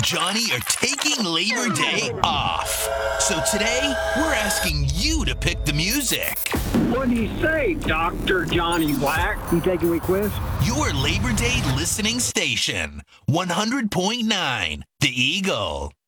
Johnny are taking Labor Day off. So today, we're asking you to pick the music. What do you say, Dr. Johnny Black? You taking a quiz? Your Labor Day listening station, 100.9 The Eagle.